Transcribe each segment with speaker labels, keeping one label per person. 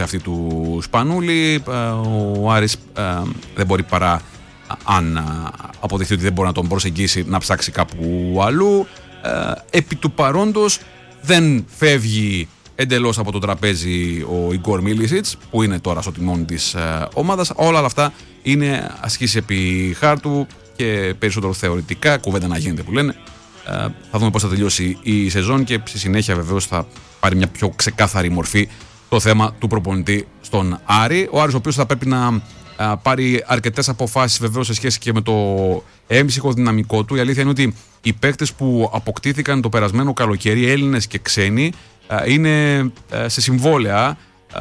Speaker 1: αυτή του Σπανούλη. Ο Άρης δεν μπορεί παρά, αν αποδειχθεί ότι δεν μπορεί να τον προσεγγίσει, να ψάξει κάπου αλλού. Επί του παρόντος δεν φεύγει εντελώς από το τραπέζι ο Ιγκόρ Μίλισιτς, που είναι τώρα στο τιμόνι της ομάδας. Όλα αυτά είναι ασκήσεις επί χάρτου και περισσότερο θεωρητικά, κουβέντα να γίνεται που λένε. Θα δούμε πώς θα τελειώσει η σεζόν και στη συνέχεια βεβαίως θα πάρει μια πιο ξεκάθαρη μορφή το θέμα του προπονητή στον Άρη. Ο Άρης, ο οποίος θα πρέπει να πάρει αρκετές αποφάσεις βεβαίως σε σχέση και με το έμψυχο δυναμικό του. Η αλήθεια είναι ότι οι παίκτες που αποκτήθηκαν το περασμένο καλοκαίρι, Έλληνες και ξένοι, είναι σε συμβόλαια.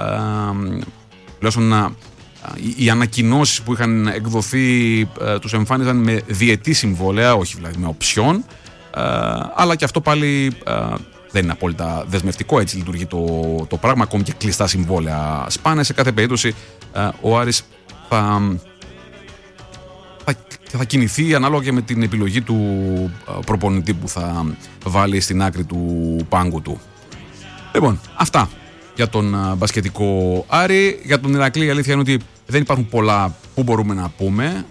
Speaker 1: Οι ανακοινώσεις που είχαν εκδοθεί τους εμφάνιζαν με διετή συμβόλαια, όχι δηλαδή με οψιόν, αλλά και αυτό πάλι δεν είναι απόλυτα δεσμευτικό, έτσι λειτουργεί το πράγμα, ακόμη και κλειστά συμβόλαια σπάνε. Σε κάθε περίπτωση ο Άρης θα κινηθεί ανάλογα και με την επιλογή του προπονητή που θα βάλει στην άκρη του πάγκου του. Λοιπόν, αυτά για τον μπασκετικό Άρη. Για τον Ηρακλή η αλήθεια είναι ότι δεν υπάρχουν πολλά που μπορούμε να πούμε.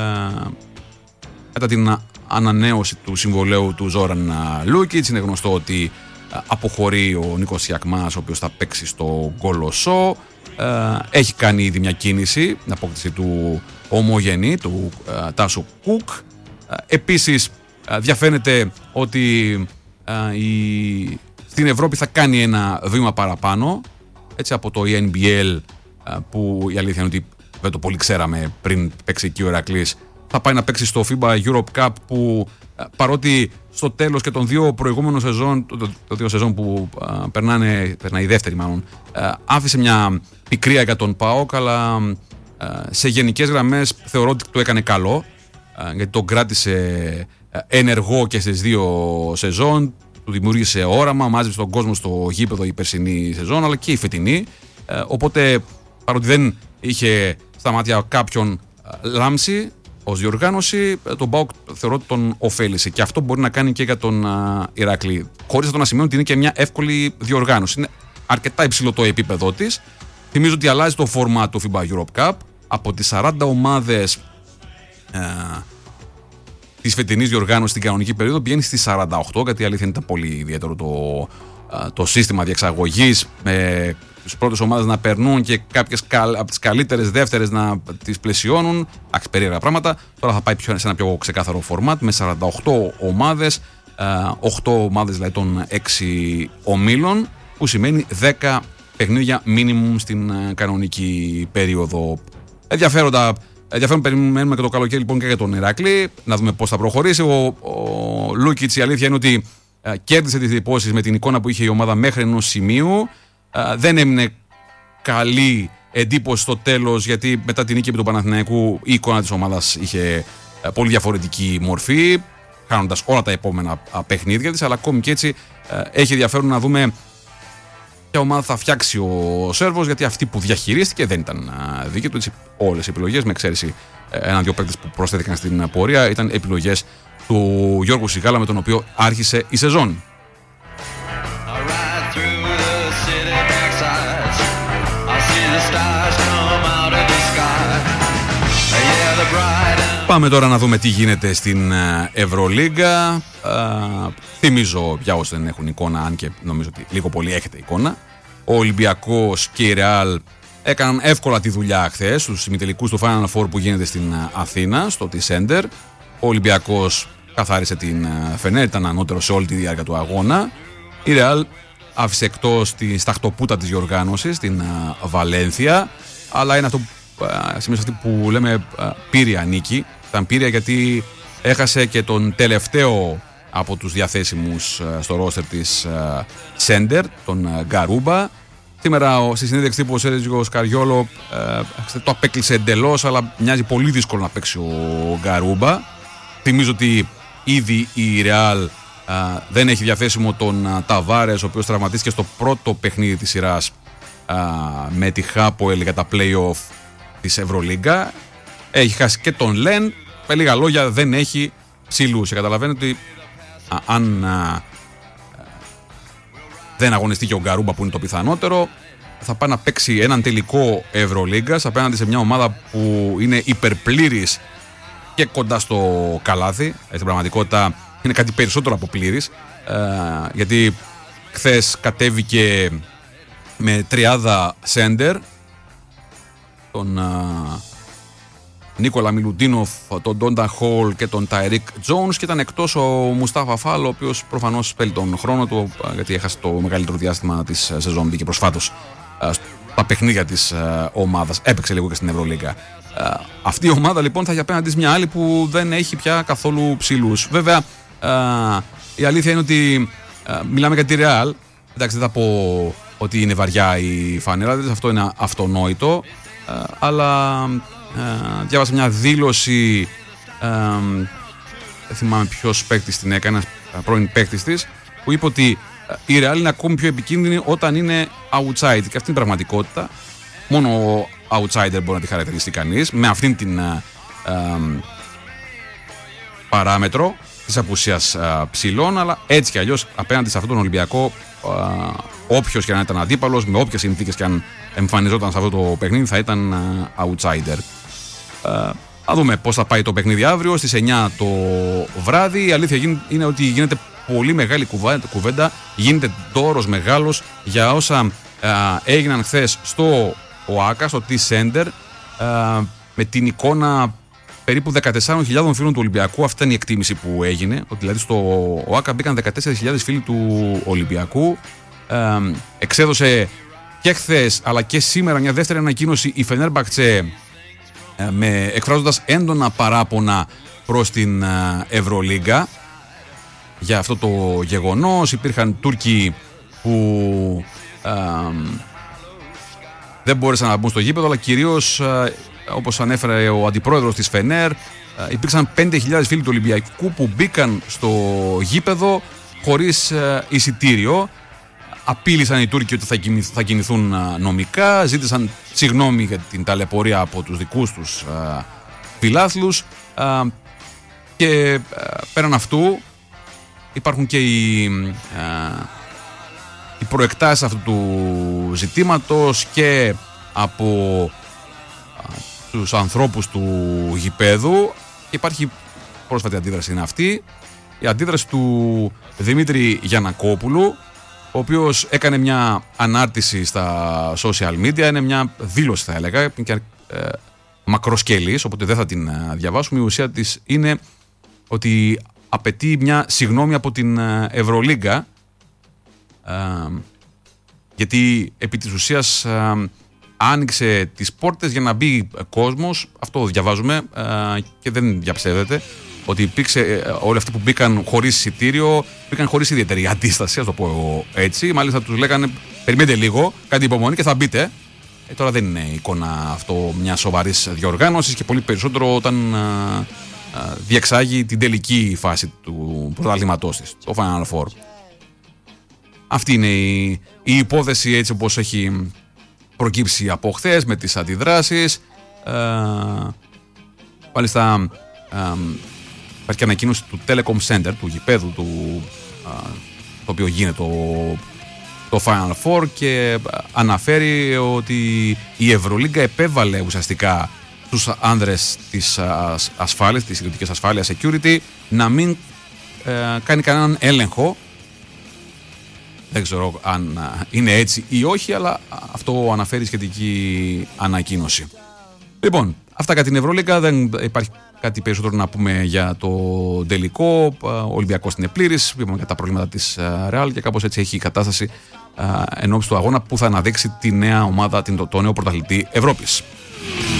Speaker 1: Μετά την ανανέωση του συμβολέου του Ζόραν Λούκιτς, είναι γνωστό ότι αποχωρεί ο Νίκος Σιακμάς, ο οποίος θα παίξει στο Κολοσσό. Έχει κάνει ήδη μια κίνηση, την απόκτηση του ομογενή, του Τάσου Κουκ. Επίσης διαφαίνεται ότι στην Ευρώπη θα κάνει ένα βήμα παραπάνω, έτσι, από το ENBL, που η αλήθεια είναι ότι δεν το πολύ ξέραμε πριν παίξει εκεί ο Ηρακλής. Θα πάει να παίξει στο FIBA Europe Cup, που παρότι στο τέλος και των δύο προηγούμενων σεζόν, το δύο σεζόν που περνάει η δεύτερη μάλλον, άφησε μια πικρία για τον ΠΑΟΚ, αλλά σε γενικές γραμμές θεωρώ ότι το έκανε καλό, γιατί τον κράτησε ενεργό και στις δύο σεζόν, του δημιούργησε όραμα, μάζεψε τον κόσμο στο γήπεδο η περσινή σεζόν, αλλά και η φετινή. Οπότε, παρότι δεν είχε στα μάτια κάποιον λάμψη ως διοργάνωση, τον ΠΑΟΚ θεωρώ ότι τον ωφέλησε, και αυτό μπορεί να κάνει και για τον Ηρακλή. Χωρίς αυτό να σημαίνει ότι είναι και μια εύκολη διοργάνωση. Είναι αρκετά υψηλό το επίπεδο της. Θυμίζω ότι αλλάζει το format του FIBA Europe Cup. Από τις 40 ομάδες της φετινής διοργάνωσης στην κανονική περίοδο πηγαίνει στις 48, γιατί η αλήθεια ήταν πολύ ιδιαίτερο το σύστημα διεξαγωγής, με τις πρώτες ομάδες να περνούν και κάποιες από τις καλύτερες δεύτερες να τις πλαισιώνουν. Περίεργα πράγματα. Τώρα θα πάει σε ένα πιο ξεκάθαρο format με 48 ομάδες, 8 ομάδες δηλαδή των 6 ομίλων, που σημαίνει 10 παιχνίδια minimum στην κανονική περίοδο. Ενδιαφέρον περιμένουμε και το καλοκαίρι λοιπόν και για τον Ηράκλη, να δούμε πώς θα προχωρήσει. Ο Λούκιτς, η αλήθεια είναι ότι κέρδισε τις εντυπώσεις με την εικόνα που είχε η ομάδα μέχρι ενός σημείου. Δεν έμεινε καλή εντύπωση στο τέλος, γιατί μετά την νίκη με τον Παναθηναϊκό η εικόνα της ομάδας είχε πολύ διαφορετική μορφή, χάνοντας όλα τα επόμενα παιχνίδια της, αλλά ακόμη και έτσι έχει ενδιαφέρον να δούμε ποια ομάδα θα φτιάξει ο Σέρβος, γιατί αυτή που διαχειρίστηκε δεν ήταν δική του. Όλες οι επιλογές, με εξαίρεση ένα-δυο παίκτες που προσθέθηκαν στην πορεία, ήταν επιλογές του Γιώργου Σιγάλα, με τον οποίο άρχισε η σεζόν. Πάμε τώρα να δούμε τι γίνεται στην Ευρωλίγκα. Θυμίζω για όσοι δεν έχουν εικόνα, αν και νομίζω ότι λίγο πολύ έχετε εικόνα, ο Ολυμπιακός και η Ρεάλ έκαναν εύκολα τη δουλειά χθες στους ημιτελικούς του Final Four που γίνεται στην Αθήνα, στο T-Center. Ο Ολυμπιακός καθάρισε την Φενέρ, ήταν ανώτερο σε όλη τη διάρκεια του αγώνα. Η Ρεάλ άφησε εκτός τη σταχτοπούτα της διοργάνωσης, την Βαλένθια, αλλά είναι αυτό σημαίνει αυτή που λέμε πήρια νίκη. Ήταν πήρια γιατί έχασε και τον τελευταίο από τους διαθέσιμους στο ρόστερ της Σέντερ, τον Γκαρούμπα. Σήμερα στη συνέντευξη τύπου ο Σέρτζιο Καριόλο το απέκλεισε εντελώς, αλλά μοιάζει πολύ δύσκολο να παίξει ο Γκαρούμπα. Θυμίζω ότι ήδη η Ρεάλ δεν έχει διαθέσιμο τον Ταβάρες, ο οποίος τραυματίστηκε στο πρώτο παιχνίδι της σειράς με τη Χάποελ για τα play-off της Ευρωλίγκα. Έχει χάσει και τον Λεν. Με λίγα λόγια, δεν έχει ψηλούς. Καταλαβαίνετε ότι αν δεν αγωνιστεί και ο Γκαρούμπα, που είναι το πιθανότερο, θα πάει να παίξει έναν τελικό Ευρωλίγκας απέναντι σε μια ομάδα που είναι υπερπλήρης και κοντά στο καλάθι. Στην πραγματικότητα είναι κάτι περισσότερο από πλήρης, γιατί χθες κατέβηκε με τριάδα σέντερ, τον Νίκολα Μιλουτίνοφ, τον Ντόντα Χολ και τον Τάιρικ Τζόουνς, και ήταν εκτός ο Μουστάφα Φάλ, ο οποίος προφανώς παίρνει τον χρόνο του, γιατί έχασε το μεγαλύτερο διάστημα της σεζόν, και προσφάτως στα παιχνίδια της ομάδας. Έπαιξε λίγο και στην Ευρωλίγκα. Αυτή η ομάδα λοιπόν θα έχει απέναντι μια άλλη που δεν έχει πια καθόλου ψηλούς. Βέβαια, η αλήθεια είναι ότι μιλάμε για τη Real. Εντάξει, δεν θα πω ότι είναι βαριά η φανέλα, αυτό είναι αυτονόητο, αλλά διάβασα μια δήλωση, δεν θυμάμαι ποιος παίκτης την έκανε, πρώην παίκτης της, που είπε ότι η Real είναι ακόμη πιο επικίνδυνη όταν είναι outside, και αυτή είναι η πραγματικότητα. Μόνο ο outsider μπορεί να τη χαρακτηριστεί κανείς με αυτήν την παράμετρο της απουσίας ψηλών, αλλά έτσι κι αλλιώς απέναντι σε αυτόν τον Ολυμπιακό, όποιος και αν ήταν αντίπαλος, με όποιες συνθήκες και αν εμφανιζόταν σε αυτό το παιχνίδι, θα ήταν outsider. Θα δούμε πώς θα πάει το παιχνίδι αύριο στις 9 το βράδυ. Η αλήθεια είναι ότι γίνεται πολύ μεγάλη κουβέντα, γίνεται δώρος μεγάλος για όσα έγιναν χθες στο ΟΑΚΑ, στο T-Center, με την εικόνα περίπου 14.000 φίλων του Ολυμπιακού. Αυτή ήταν η εκτίμηση που έγινε, ότι δηλαδή στο ΟΑΚΑ μπήκαν 14.000 φίλοι του Ολυμπιακού. Εξέδωσε και χθες αλλά και σήμερα μια δεύτερη ανακοίνωση η Φενέρμπαχτσε, εκφράζοντας έντονα παράπονα προς την Ευρωλίγκα για αυτό το γεγονός. Υπήρχαν Τούρκοι που δεν μπόρεσαν να μπουν στο γήπεδο, αλλά κυρίως, όπως ανέφερε ο αντιπρόεδρος της Φενέρ, υπήρξαν 5.000 φίλοι του Ολυμπιακού που μπήκαν στο γήπεδο χωρίς εισιτήριο. Απείλησαν οι Τούρκοι ότι θα κινηθούν νομικά, ζήτησαν συγγνώμη για την ταλαιπωρία από τους δικούς τους φιλάθλους, και πέραν αυτού υπάρχουν και οι προεκτάσεις αυτού του ζητήματος και από τους ανθρώπους του γηπέδου. Υπάρχει πρόσφατη αντίδραση, είναι αυτή η αντίδραση του Δημήτρη Γιαννακόπουλου, ο οποίος έκανε μια ανάρτηση στα social media. Είναι μια δήλωση, θα έλεγα, και μακροσκελής, οπότε δεν θα την διαβάσουμε. Η ουσία της είναι ότι απαιτεί μια συγγνώμη από την Ευρωλίγκα, γιατί επί της ουσίας άνοιξε τις πόρτες για να μπει κόσμος. Αυτό διαβάζουμε, και δεν διαψεύδεται, ότι υπήρξε, όλοι αυτοί που μπήκαν χωρίς εισιτήριο μπήκαν χωρίς ιδιαίτερη αντίσταση, ας το πω εγώ έτσι. Μάλιστα τους λέγανε περιμένετε λίγο, κάντε υπομονή και θα μπείτε. Τώρα δεν είναι εικόνα αυτό μια σοβαρής διοργάνωσης, και πολύ περισσότερο όταν διεξάγει την τελική φάση του πρωταθλήματός της, το Final Four. Αυτή είναι η υπόθεση έτσι όπως έχει προκύψει από χθες, με τις αντιδράσεις. Μάλιστα υπάρχει και ανακοίνωση του Telecom Center, του γηπέδου το οποίο γίνεται το Final Four, και αναφέρει ότι η Ευρωλίγκα επέβαλε ουσιαστικά τους άνδρες της ασφάλειας, της ιδιωτικής ασφάλειας, security, να μην κάνει κανέναν έλεγχο. Δεν ξέρω αν είναι έτσι ή όχι, αλλά αυτό αναφέρει η σχετική ανακοίνωση. Λοιπόν, αυτά κατά την Ευρωλίγκα. Δεν υπάρχει κάτι περισσότερο να πούμε για το τελικό. Ο Ολυμπιακός είναι πλήρης. Είπαμε για τα προβλήματα της Real, και κάπως έτσι έχει η κατάσταση ενώπιση του αγώνα που θα αναδείξει τη νέα ομάδα, το νέο πρωταθλητή Ευρώπης.